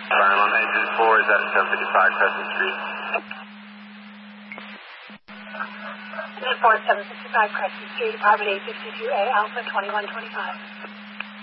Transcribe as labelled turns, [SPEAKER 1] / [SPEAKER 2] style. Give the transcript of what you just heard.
[SPEAKER 1] Cylon Engine 4 is at 755 Crescent Street.
[SPEAKER 2] Engine 4 at 755 Crescent Street, apartment 852A, Alpha 2125.